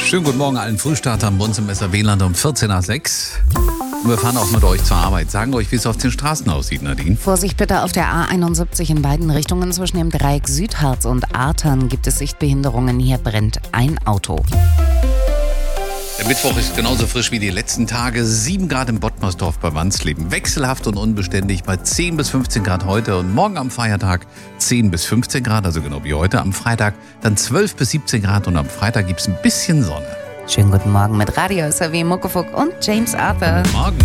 Schönen guten Morgen allen Frühstartern bei uns im SRW-Land um 14 nach 6. Und wir fahren auch mit euch zur Arbeit. Sagen euch, wie es auf den Straßen aussieht, Nadine. Vorsicht bitte auf der A71 in beiden Richtungen. Zwischen dem Dreieck Südharz und Artern gibt es Sichtbehinderungen. Hier brennt ein Auto. Der Mittwoch ist genauso frisch wie die letzten Tage. 7 Grad im Bottmersdorf bei Wansleben. Wechselhaft und unbeständig bei 10 bis 15 Grad heute. Und morgen am Feiertag 10 bis 15 Grad, also genau wie heute. Am Freitag dann 12 bis 17 Grad und am Freitag gibt es ein bisschen Sonne. Schönen guten Morgen mit Radio SRW, Muckefuck und James Arthur. Guten Morgen.